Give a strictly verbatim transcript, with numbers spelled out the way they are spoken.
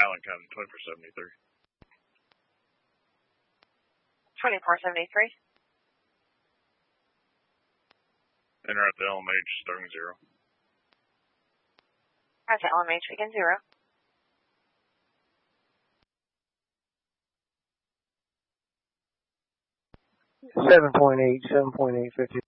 Highland County, twenty-four seventy-three. twenty-four seventy-three. Enter at the L M H, starting zero. At the L M H, begin zero. seven point eight, seven point eight, fifty.